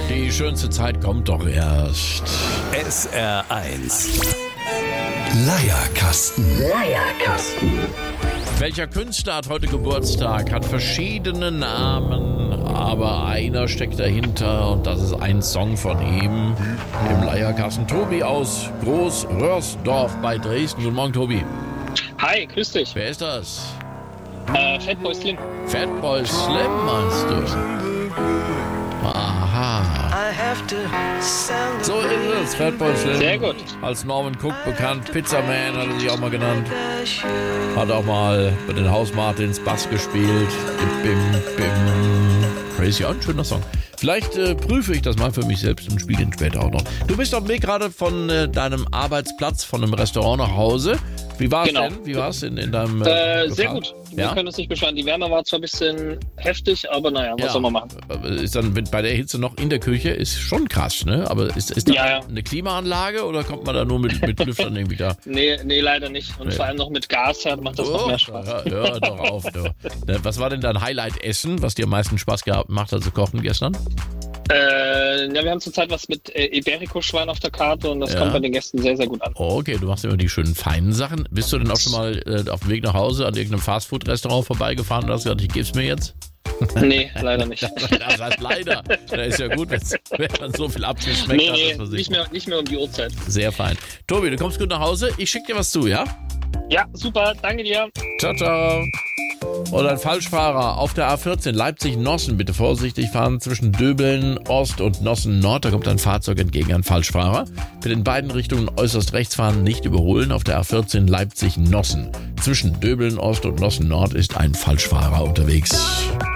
Die schönste Zeit kommt doch erst. SR1 Leierkasten. Welcher Künstler hat heute Geburtstag? Hat verschiedene Namen, aber einer steckt dahinter und das ist ein Song von ihm. Im Leierkasten. Tobi aus Groß-Röhrsdorf bei Dresden. Guten Morgen, Tobi. Hi, grüß dich. Wer ist das? Fatboy Slim. Fatboy Slim meinst du? Aha. So ist es, Fatboy Slim. Sehr gut. Als Norman Cook bekannt. Pizzaman hat er sich auch mal genannt. Hat auch mal bei den House Martins Bass gespielt. Bim, bim. Crazy, auch ein schöner Song. Vielleicht prüfe ich das mal für mich selbst und spiele ihn später auch noch. Du bist auf dem Weg gerade von deinem Arbeitsplatz, von einem Restaurant nach Hause. Wie war es denn? Wie war es in deinem sehr gut. Wir können uns nicht beschweren. Die Wärme war zwar ein bisschen heftig, aber naja, was soll man machen? Ist dann bei der Hitze noch in der Küche, ist schon krass, ne? Aber ist da eine Klimaanlage oder kommt man da nur mit Lüftern irgendwie da? Nee, leider nicht. Und vor allem noch mit Gasherd macht das noch mehr Spaß. Hör doch auf. Du. Was war denn dein Highlight-Essen, was dir am meisten Spaß gemacht hat zu kochen gestern? Wir haben zurzeit was mit Iberico-Schwein auf der Karte und das kommt bei den Gästen sehr, sehr gut an. Okay, du machst immer die schönen feinen Sachen. Bist du denn auch schon mal auf dem Weg nach Hause an irgendeinem Fastfood-Restaurant vorbeigefahren und hast gesagt, ich geb's mir jetzt? Nee, leider nicht. Das heißt leider. Das ist ja gut, wenn man so viel abgeschmeckt hat. Nee, nicht mehr um die Uhrzeit. Sehr fein. Tobi, du kommst gut nach Hause. Ich schicke dir was zu, ja? Ja, super. Danke dir. Ciao, ciao. Oder ein Falschfahrer auf der A14 Leipzig-Nossen. Bitte vorsichtig fahren zwischen Döbeln Ost und Nossen Nord. Da kommt ein Fahrzeug entgegen, ein Falschfahrer. Bitte in beiden Richtungen äußerst rechts fahren, nicht überholen. Auf der A14 Leipzig-Nossen. Zwischen Döbeln Ost und Nossen Nord ist ein Falschfahrer unterwegs.